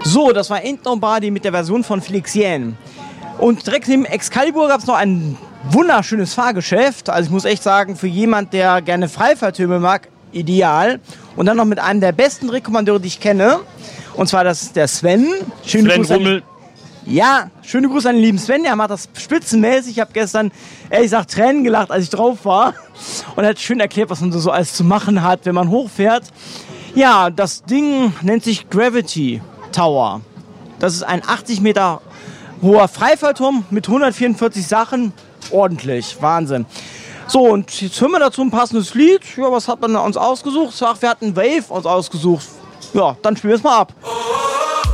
So, das war Ain't Nobody mit der Version von Felix Jähn. Und direkt neben Excalibur gab es noch ein wunderschönes Fahrgeschäft. Also ich muss echt sagen, für jemand, der gerne Freifahrtürme mag, ideal. Und dann noch mit einem der besten Drehkommandeure, die ich kenne. Und zwar das ist der Sven. Sven Rummel. Ja, schöne Grüße an den lieben Sven. Der macht das spitzenmäßig. Ich habe gestern, ehrlich gesagt, Tränen gelacht, als ich drauf war. Und er hat schön erklärt, was man so alles zu machen hat, wenn man hochfährt. Ja, das Ding nennt sich Gravity Tower. Das ist ein 80 Meter hoher Freifallturm mit 144 Sachen. Ordentlich, Wahnsinn. So, und jetzt hören wir dazu ein passendes Lied. Ja, was hat man uns ausgesucht? Ach, wir hatten Wave uns ausgesucht. Ja, dann spielen wir es mal ab.